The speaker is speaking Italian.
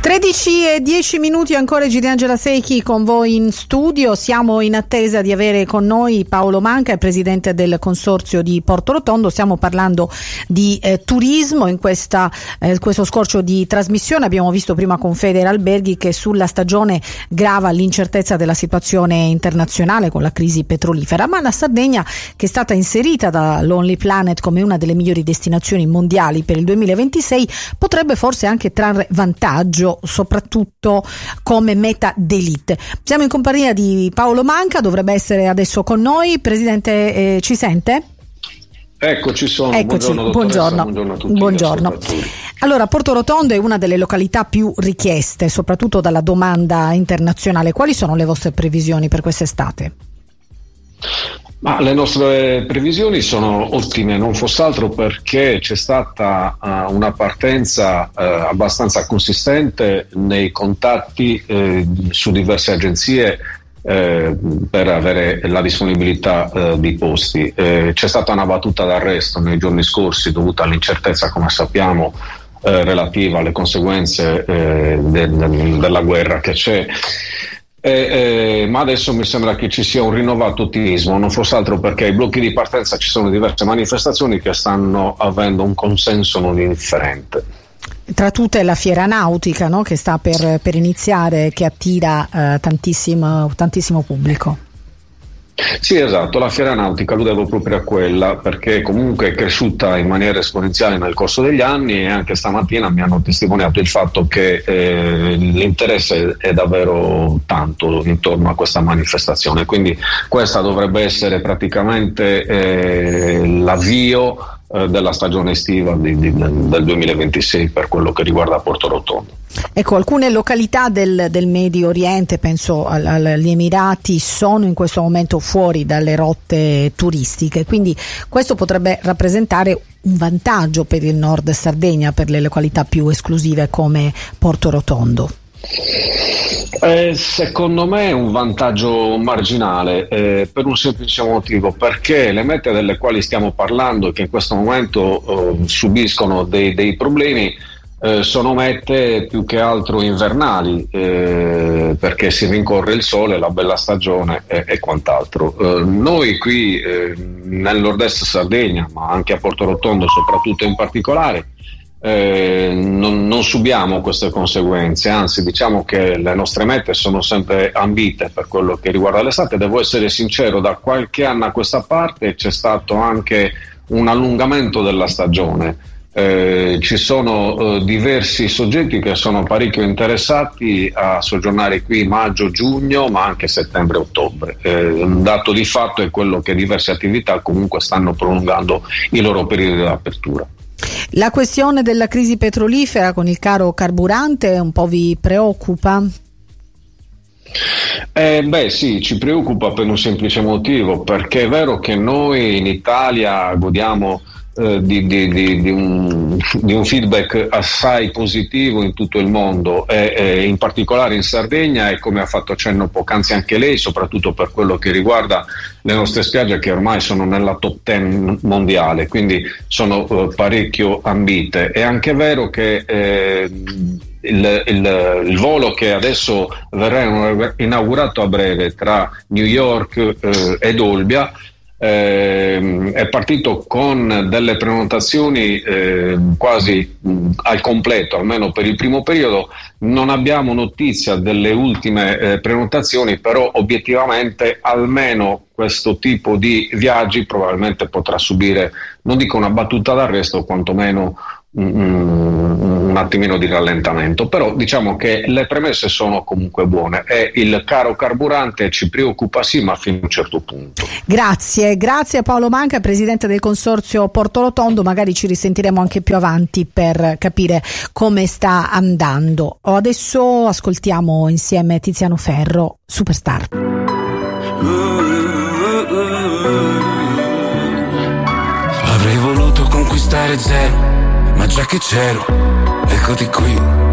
13:10 ancora, Giriangela Secchi con voi in studio. Siamo in attesa di avere con noi Paolo Manca, il presidente del consorzio di Portorotondo. Stiamo parlando di turismo in questo scorcio di trasmissione. Abbiamo visto prima con Federalberghi che sulla stagione grava l'incertezza della situazione internazionale con la crisi petrolifera, ma la Sardegna, che è stata inserita da Lonely Planet come una delle migliori destinazioni mondiali per il 2026, potrebbe forse anche trarre vantaggio, soprattutto come meta d'élite. Siamo in compagnia di Paolo Manca, dovrebbe essere adesso con noi. Presidente, ci sente? Eccoci, sono. Eccoci, buongiorno a tutti. Buongiorno. Allora, Portorotondo è una delle località più richieste, soprattutto dalla domanda internazionale. Quali sono le vostre previsioni per quest'estate? Ma le nostre previsioni sono ottime, non fosse altro perché c'è stata una partenza abbastanza consistente nei contatti su diverse agenzie per avere la disponibilità di posti. C'è stata una battuta d'arresto nei giorni scorsi dovuta all'incertezza, come sappiamo, relativa alle conseguenze della guerra che c'è. Ma adesso mi sembra che ci sia un rinnovato ottimismo, non fosse altro perché ai blocchi di partenza ci sono diverse manifestazioni che stanno avendo un consenso non indifferente. Tra tutte la fiera nautica, no? Che sta per iniziare, che attira tantissimo pubblico. Sì, esatto, la fiera nautica alludevo proprio a quella, perché comunque è cresciuta in maniera esponenziale nel corso degli anni, e anche stamattina mi hanno testimoniato il fatto che l'interesse è davvero tanto intorno a questa manifestazione, quindi questa dovrebbe essere praticamente l'avvio della stagione estiva del 2026 per quello che riguarda Portorotondo. Ecco, alcune località del Medio Oriente, penso agli Emirati, sono in questo momento fuori dalle rotte turistiche, quindi questo potrebbe rappresentare un vantaggio per il Nord Sardegna, per le località più esclusive come Portorotondo. Secondo me è un vantaggio marginale, per un semplice motivo, perché le mete delle quali stiamo parlando e che in questo momento subiscono dei problemi sono mete più che altro invernali, perché si rincorre il sole, la bella stagione e quant'altro. Noi qui nel nord-est Sardegna, ma anche a Portorotondo soprattutto in particolare, non subiamo queste conseguenze, anzi diciamo che le nostre mete sono sempre ambite per quello che riguarda l'estate. Devo essere sincero, da qualche anno a questa parte c'è stato anche un allungamento della stagione. Ci sono diversi soggetti che sono parecchio interessati a soggiornare qui maggio-giugno, ma anche settembre-ottobre. Un dato di fatto è quello che diverse attività comunque stanno prolungando i loro periodi di apertura. La questione della crisi petrolifera con il caro carburante un po' vi preoccupa? Sì, ci preoccupa per un semplice motivo, perché è vero che noi in Italia godiamo di un feedback assai positivo in tutto il mondo, e in particolare in Sardegna, e come ha fatto cenno poc'anzi anche lei, soprattutto per quello che riguarda le nostre spiagge, che ormai sono nella top 10 mondiale, quindi sono parecchio ambite. È anche vero che il volo che adesso verrà inaugurato a breve tra New York ed Olbia è partito con delle prenotazioni quasi al completo, almeno per il primo periodo. Non abbiamo notizia delle ultime prenotazioni, però obiettivamente almeno questo tipo di viaggi probabilmente potrà subire, non dico una battuta d'arresto, quantomeno un attimino di rallentamento. Però diciamo che le premesse sono comunque buone, e il caro carburante ci preoccupa sì, ma fino a un certo punto. Grazie a Paolo Manca, presidente del consorzio Portorotondo. Magari ci risentiremo anche più avanti per capire come sta andando. Adesso ascoltiamo insieme Tiziano Ferro, Superstar. Avrei voluto conquistare zero, ma già che c'ero, eccoti qui.